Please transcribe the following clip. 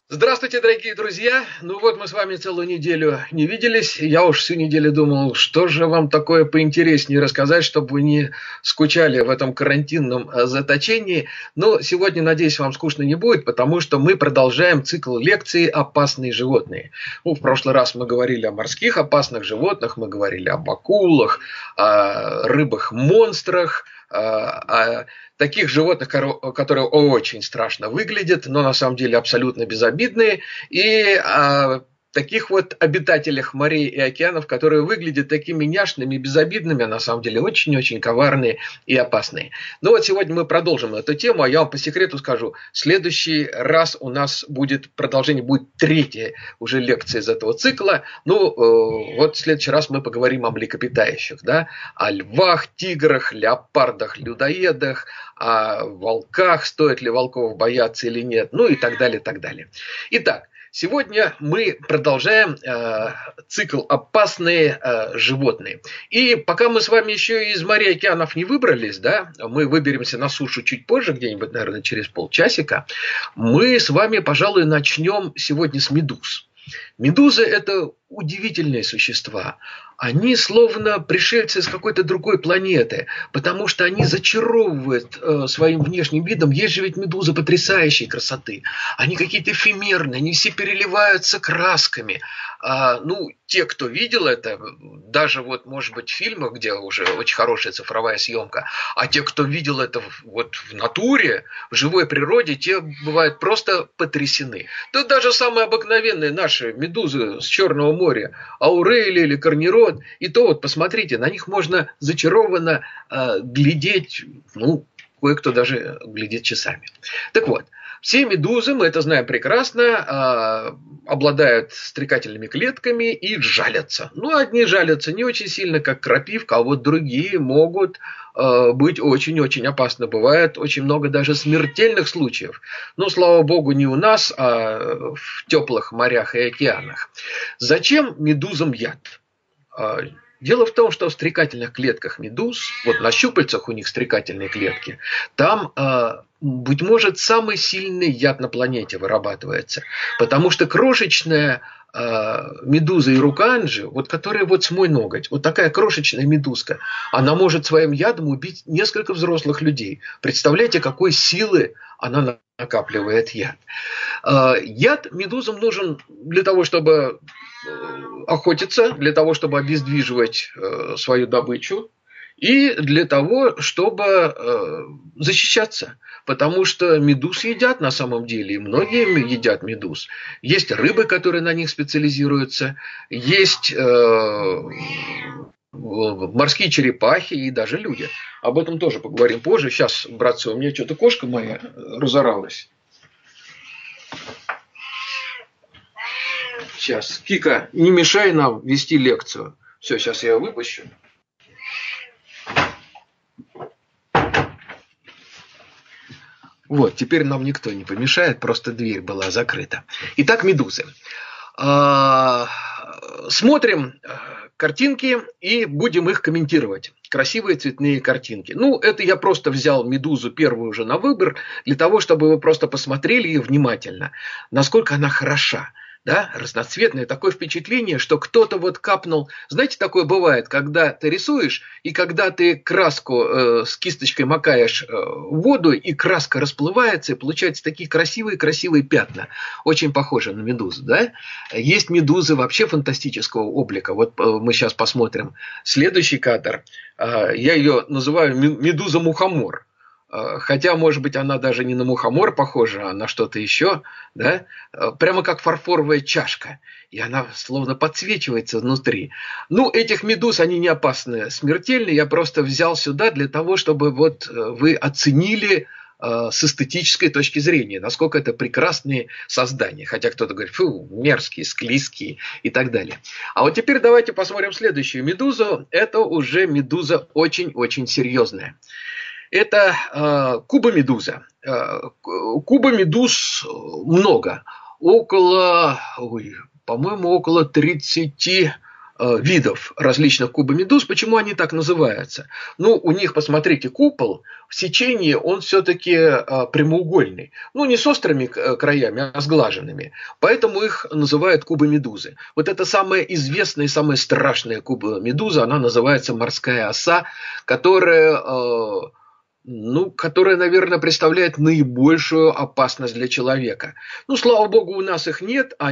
Здравствуйте, дорогие друзья! Ну вот мы с вами целую неделю не виделись. Я уж всю неделю думал, что же вам такое поинтереснее рассказать, чтобы вы не скучали в этом карантинном заточении. Но сегодня, надеюсь, вам скучно не будет, потому что мы продолжаем цикл лекций «Опасные животные». Ну, в прошлый раз мы говорили о морских опасных животных, мы говорили об акулах, о рыбах-монстрах, о таких животных, которые очень страшно выглядят, но на самом деле абсолютно безобидные, и таких вот обитателях морей и океанов, которые выглядят такими няшными, безобидными, а на самом деле очень-очень коварные и опасные. Ну вот сегодня мы продолжим эту тему, а я вам по секрету скажу, в следующий раз у нас будет продолжение, будет третья уже лекция из этого цикла. Ну, вот в следующий раз мы поговорим о млекопитающих, да, о львах, тиграх, леопардах, людоедах, о волках, стоит ли волков бояться или нет, ну и так далее, так далее. Итак, сегодня мы продолжаем цикл «Опасные животные». И пока мы с вами еще из морей и океанов не выбрались, да, мы выберемся на сушу чуть позже, где-нибудь, наверное, через полчасика, мы с вами, пожалуй, начнем сегодня с медуз. Медузы – это удивительные существа. Они словно пришельцы с какой-то другой планеты, потому что они зачаровывают своим внешним видом. Есть же ведь медузы потрясающей красоты. Они какие-то эфемерные, они все переливаются красками. Ну, те, кто видел это, даже вот, может быть, в фильмах, где уже очень хорошая цифровая съемка, а те, кто видел это вот в натуре, в живой природе, те бывают просто потрясены. Тут даже самые обыкновенные наши медузы с Черного моря, аурелия или корнирод, и то вот посмотрите, на них можно зачарованно глядеть, ну, кое-кто даже глядит часами. Так вот, все медузы, мы это знаем прекрасно, обладают стрекательными клетками и жалятся. Ну, одни жалятся не очень сильно, как крапивка, а вот другие могут быть очень-очень опасны. Бывает очень много даже смертельных случаев. Но, слава богу, не у нас, а в теплых морях и океанах. Зачем медузам яд? Дело в том, что в стрекательных клетках медуз, вот на щупальцах у них стрекательные клетки, там, быть может, самый сильный яд на планете вырабатывается. Потому что крошечная медуза ируканджи, вот которая вот с мой ноготь, вот такая крошечная медузка, она может своим ядом убить несколько взрослых людей. Представляете, какой силы она накапливает яд. Яд медузам нужен для того, чтобы охотиться, для того, чтобы обездвиживать свою добычу и для того, чтобы защищаться. Потому что медуз едят на самом деле, и многие едят медуз. Есть рыбы, которые на них специализируются, есть морские черепахи и даже люди. Об этом тоже поговорим позже. Сейчас, братцы, у меня что-то кошка моя разоралась. Сейчас, Кика, не мешай нам вести лекцию. Все, сейчас я ее выпущу. Вот, теперь нам никто не помешает, просто дверь была закрыта. Итак, медузы. Смотрим картинки и будем их комментировать. Красивые цветные картинки. Ну, это я просто взял медузу первую уже на выбор, для того, чтобы вы просто посмотрели ее внимательно, насколько она хороша. Да, разноцветное, такое впечатление, что кто-то вот капнул. Знаете, такое бывает, когда ты рисуешь, и когда ты краску с кисточкой макаешь в воду, и краска расплывается, и получаются такие красивые-красивые пятна. Очень похожи на медузу. Да? Есть медузы вообще фантастического облика. Вот мы сейчас посмотрим следующий кадр. Я ее называю медуза-мухомор. Хотя, может быть, она даже не на мухомор похожа, а на что-то еще, да? Прямо как фарфоровая чашка, и она словно подсвечивается внутри. Ну, этих медуз, они не опасны, смертельны, я просто взял сюда для того, чтобы вот вы оценили с эстетической точки зрения, насколько это прекрасные создания. Хотя кто-то говорит, фу, мерзкие, склизкие и так далее. А вот теперь давайте посмотрим следующую медузу. Это уже медуза очень-очень серьезная. Это кубомедуза. Кубомедуз много. По-моему, около 30 видов различных кубомедуз. Почему они так называются? Ну, у них, посмотрите, купол в сечении, он все-таки прямоугольный. Ну, не с острыми краями, а сглаженными. Поэтому их называют кубомедузы. Вот это самая известная и самая страшная кубомедуза, она называется морская оса, которая, наверное, представляет наибольшую опасность для человека. Ну, слава богу, у нас их нет,